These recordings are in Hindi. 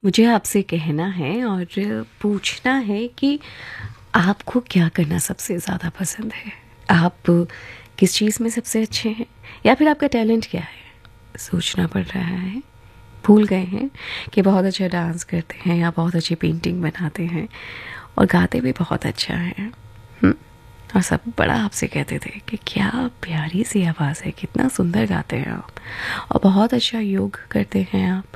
मुझे आपसे कहना है और पूछना है कि आपको क्या करना सबसे ज़्यादा पसंद है? आप किस चीज़ में सबसे अच्छे हैं? या फिर आपका टैलेंट क्या है? सोचना पड़ रहा है। भूल गए हैं कि बहुत अच्छा डांस करते हैं या बहुत अच्छी पेंटिंग बनाते हैं और गाते भी बहुत अच्छा हैं। और सब बड़ा आपसे कहते थे कि क्या प्यारी सी आवाज़ है, कितना सुंदर गाते हैं आप, और बहुत अच्छा योग करते हैं आप।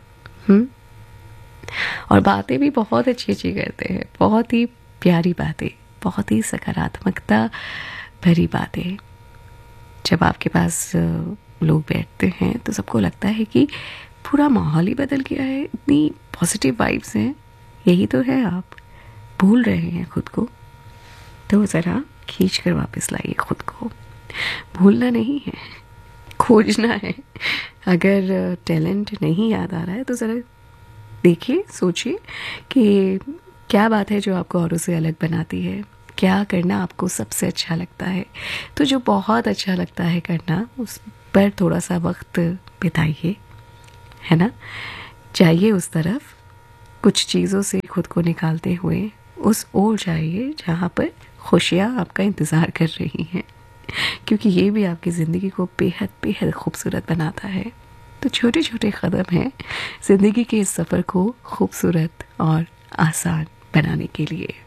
और बातें भी बहुत अच्छी अच्छी करते हैं, बहुत ही प्यारी बातें, बहुत ही सकारात्मकता भरी बातें। जब आपके पास लोग बैठते हैं तो सबको लगता है कि पूरा माहौल ही बदल गया है, इतनी पॉजिटिव वाइब्स हैं। यही तो है आप। भूल रहे हैं खुद को, तो ज़रा खींच कर वापस लाइए खुद को। भूलना नहीं है, खोजना है। अगर टैलेंट नहीं याद आ रहा है तो ज़रा देखिए, सोचिए कि क्या बात है जो आपको औरों से अलग बनाती है, क्या करना आपको सबसे अच्छा लगता है। तो जो बहुत अच्छा लगता है करना, उस पर थोड़ा सा वक्त बिताइए, है ना। जाइए उस तरफ, कुछ चीज़ों से खुद को निकालते हुए उस ओर जाइए जहाँ पर खुशियाँ आपका इंतज़ार कर रही हैं, क्योंकि ये भी आपकी ज़िंदगी को बेहद बेहद खूबसूरत बनाता है। तो छोटे छोटे कदम हैं ज़िंदगी के इस सफ़र को खूबसूरत और आसान बनाने के लिए।